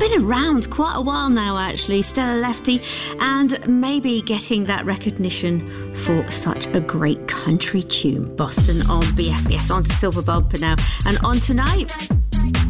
been around quite a while now, actually, Stella Lefty, and maybe getting that recognition for such a great country tune. Boston on BFBS, on to Silver Bumper now, and on tonight.